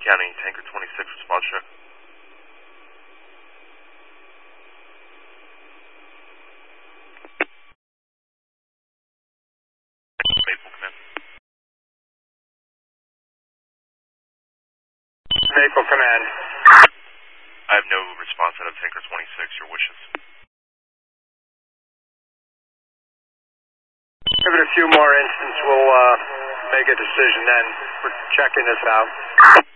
County, Tanker 26, response check. Maple, command. Maple, command. I have no response out of Tanker 26, your wishes. Give it a few more instants, we'll make a decision then. We're checking this out.